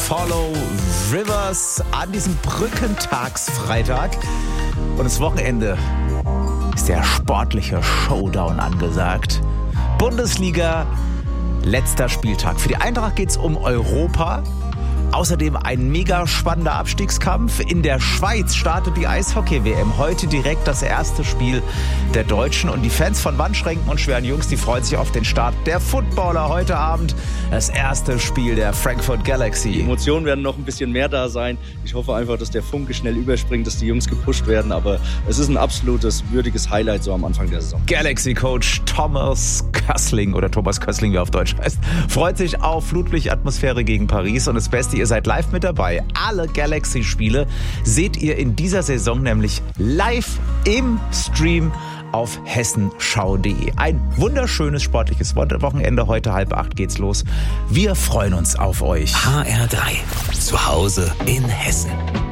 Follow Rivers an diesem Brückentagsfreitag. Und das Wochenende ist der sportliche Showdown angesagt. Bundesliga, letzter Spieltag. Für die Eintracht geht es um Europa. Außerdem ein mega spannender Abstiegskampf. In der Schweiz startet die Eishockey-WM. Heute direkt das erste Spiel der Deutschen. Und die Fans von Wandschränken und schweren Jungs, die freuen sich auf den Start der Footballer heute Abend. Das erste Spiel der Frankfurt Galaxy. Die Emotionen werden noch ein bisschen mehr da sein. Ich hoffe einfach, dass der Funke schnell überspringt, dass die Jungs gepusht werden. Aber es ist ein absolutes, würdiges Highlight so am Anfang der Saison. Galaxy-Coach Thomas Kössling, oder Thomas Kössling, wie er auf Deutsch heißt, freut sich auf Flutlichtatmosphäre gegen Paris. Und das Beste, ihr seid live mit dabei. Alle Galaxy-Spiele seht ihr in dieser Saison nämlich live im Stream auf hessenschau.de. Ein wunderschönes sportliches Wochenende. Heute 7:30 geht's los. Wir freuen uns auf euch. HR3. Zu Hause in Hessen.